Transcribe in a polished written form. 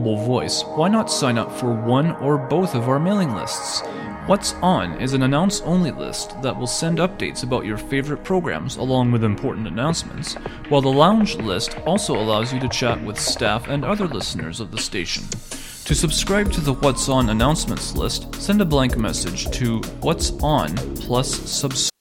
voice, why not sign up for one or both of our mailing lists? What's On is an announce-only list that will send updates about your favorite programs along with important announcements, while the Lounge list also allows you to chat with staff and other listeners of the station. To subscribe to the What's On announcements list, send a blank message to What's On plus subscribe